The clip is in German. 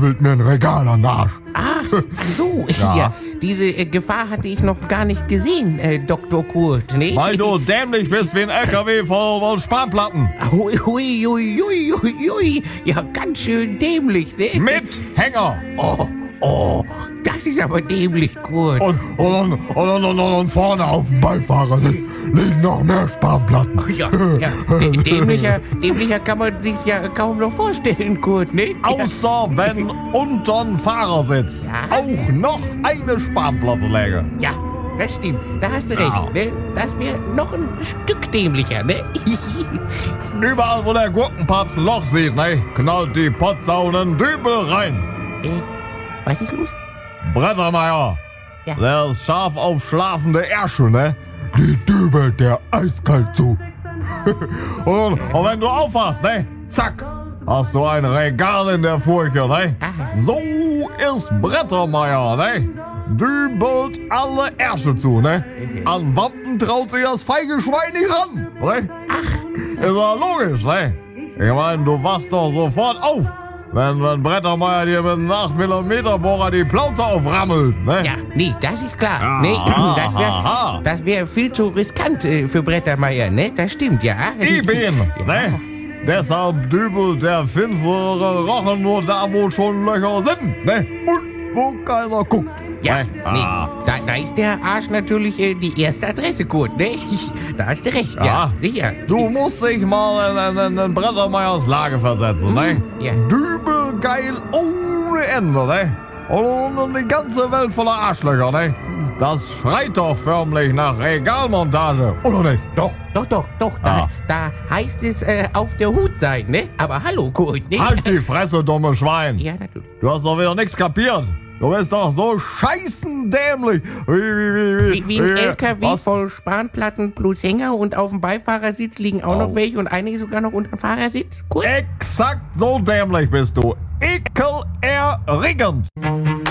dübelt mir ein Regal an den Arsch. Ach so, ja. Diese Gefahr hatte ich noch gar nicht gesehen, Dr. Kurt, ne? Weil du dämlich bist wie ein LKW voll Spanplatten. Hui. Ja, ganz schön dämlich, ne? Mit Hänger. Oh, das ist aber dämlich, Kurt. Und vorne auf dem Beifahrersitz liegen noch mehr Spanplatten. Ja, dämlicher kann man sich's ja kaum noch vorstellen, Kurt, ne? Außer wenn unterm Fahrersitz auch noch eine Spanplatte läge. Ja, das stimmt, da hast du recht, ne? Das wäre noch ein Stück dämlicher, ne? Überall, wo der Gurkenpapst ein Loch sieht, ne, knallt die Potsau einen Dübel rein. Was ist los? Brettermeier, Ja. der ist scharf auf schlafende Ärsche, ne? Die dübelt der eiskalt zu. Und wenn du aufhast, ne, zack, hast du ein Regal in der Furche, ne? Aha. So ist Brettermeier, ne? Dübelt alle Ärsche zu, ne? An Wampen traut sich das feige Schwein nicht ran, ne? Ist ja logisch, ne? Ich meine, du wachst doch sofort auf, wenn Brettermeier dir mit einem 8mm Bohrer die Plauze auframmelt, ne? Ja, nee, das ist klar. Nee, das wär viel zu riskant für Brettermeier, ne? Das stimmt, ja. Eben, ne? Deshalb dübelt der finstere Rochen nur da, wo schon Löcher sind, ne? Und wo keiner guckt. Ja, ne? nee, da ist der Arsch natürlich die erste Adresse, Kurt, ne? Da hast du recht, ja, sicher. Du musst dich mal in Brettermeiers Lage versetzen, ne? Ja. Dübelgeil ohne Ende, ne? Und die ganze Welt voller Arschlöcher, ne? Das schreit doch förmlich nach Regalmontage, oder nicht? Doch. Ja. Da heißt es auf der Hut sein, ne? Aber hallo, Kurt, ne? Halt die Fresse, dumme Schwein! Ja, natürlich. Du hast doch wieder nichts kapiert! Du bist doch so scheißendämlich! Wie ein LKW Was? voll Spanplatten plus Hänger und auf dem Beifahrersitz liegen auch noch welche und einige sogar noch unter dem Fahrersitz. Kurt? Exakt so dämlich bist du! Ekelerregend!